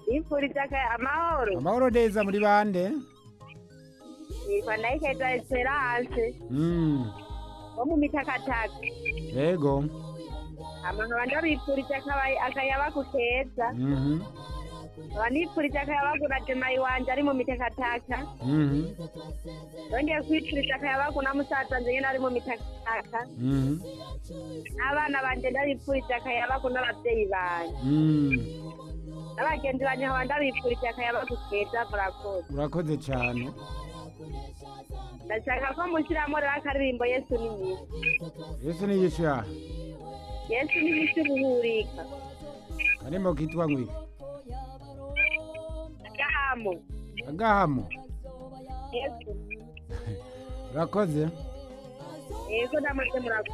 Nifuriza amahoro. Amahoro neza muri bande? Yitwa Ndayikeza Esperance. Wo mu mitakataka. Yego. Abantu bandabifuriza akayabagu keza. Abanifuriza akayabagu na Jemayi wanje ari mu mitakataka. Nongeye kwifuriza akayabagu na musaza nje nyene ari mu mitakataka. Abana banje ndabifuriza akayabagu n'abavyeyi banje. Abagenzi banje nkaba ndabifuriza akayabagu keza murakoze. Urakoze cyane. Ndashaka ko mushyiramo rero akaririmbo Yesu ni mwiza. Yesu ni yisha. Yesu ni mwiza buhurika. Karimo kitwa ngwi. Agahamo. Agahamo. Yesu. Urakoze. Yego ndamaze murakoze.